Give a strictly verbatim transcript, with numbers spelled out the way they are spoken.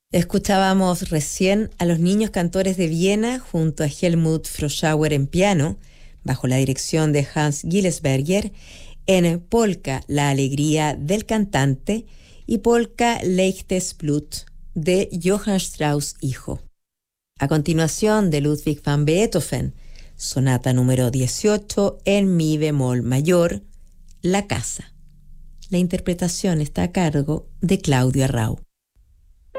Escuchábamos recién a los Niños Cantores de Viena junto a Helmut Froschauer en piano, bajo la dirección de Hans Gillesberger, en Polka, la alegría del cantante, y Polka Leichtes Blut, de Johann Strauss hijo. A continuación, de Ludwig van Beethoven, sonata número dieciocho en mi bemol mayor, La casa. La interpretación está a cargo de Claudio Arrau.